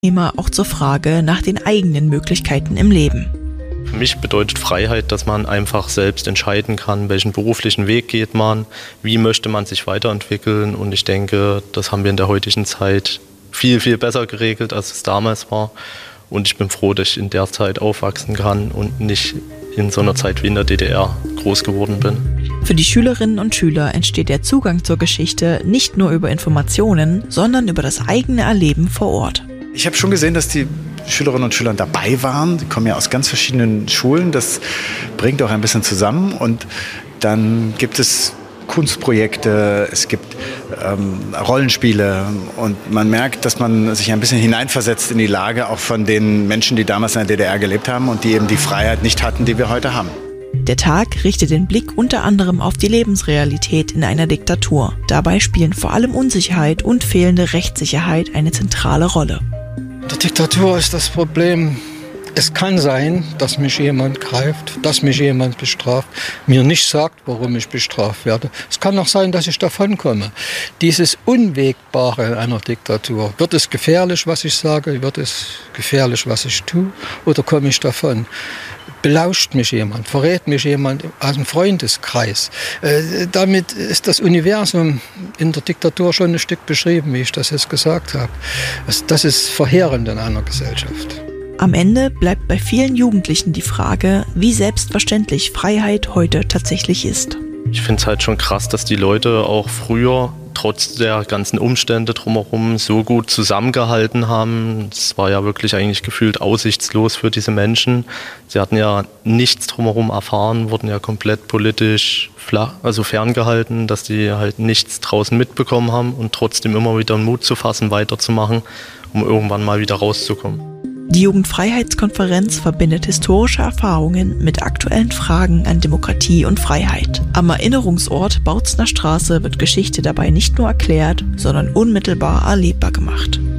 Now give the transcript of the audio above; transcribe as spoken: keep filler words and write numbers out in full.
Immer auch zur Frage nach den eigenen Möglichkeiten im Leben. Für mich bedeutet Freiheit, dass man einfach selbst entscheiden kann, welchen beruflichen Weg geht man, wie möchte man sich weiterentwickeln. Und ich denke, das haben wir in der heutigen Zeit viel, viel besser geregelt, als es damals war. Und ich bin froh, dass ich in der Zeit aufwachsen kann und nicht in so einer Zeit wie in der D D R groß geworden bin. Für die Schülerinnen und Schüler entsteht der Zugang zur Geschichte nicht nur über Informationen, sondern über das eigene Erleben vor Ort. Ich habe schon gesehen, dass die Schülerinnen und Schüler dabei waren. Die kommen ja aus ganz verschiedenen Schulen. Das bringt auch ein bisschen zusammen. Und dann gibt es Kunstprojekte, es gibt ähm, Rollenspiele. Und man merkt, dass man sich ein bisschen hineinversetzt in die Lage auch von den Menschen, die damals in der D D R gelebt haben und die eben die Freiheit nicht hatten, die wir heute haben. Der Tag richtet den Blick unter anderem auf die Lebensrealität in einer Diktatur. Dabei spielen vor allem Unsicherheit und fehlende Rechtssicherheit eine zentrale Rolle. In der Diktatur ist das Problem, es kann sein, dass mich jemand greift, dass mich jemand bestraft, mir nicht sagt, warum ich bestraft werde. Es kann auch sein, dass ich davonkomme. Dieses Unwägbare in einer Diktatur. Wird es gefährlich, was ich sage? Wird es gefährlich, was ich tue? Oder komme ich davon? Belauscht mich jemand? Verrät mich jemand aus dem Freundeskreis? Äh, damit ist das Universum in der Diktatur schon ein Stück beschrieben, wie ich das jetzt gesagt habe. Das, das ist verheerend in einer Gesellschaft. Am Ende bleibt bei vielen Jugendlichen die Frage, wie selbstverständlich Freiheit heute tatsächlich ist. Ich finde es halt schon krass, dass die Leute auch früher, trotz der ganzen Umstände drumherum, so gut zusammengehalten haben. Es war ja wirklich eigentlich gefühlt aussichtslos für diese Menschen. Sie hatten ja nichts drumherum erfahren, wurden ja komplett politisch flach, also ferngehalten, dass die halt nichts draußen mitbekommen haben und trotzdem immer wieder den Mut zu fassen, weiterzumachen, um irgendwann mal wieder rauszukommen. Die Jugendfreiheitskonferenz verbindet historische Erfahrungen mit aktuellen Fragen an Demokratie und Freiheit. Am Erinnerungsort Bautzner Straße wird Geschichte dabei nicht nur erklärt, sondern unmittelbar erlebbar gemacht.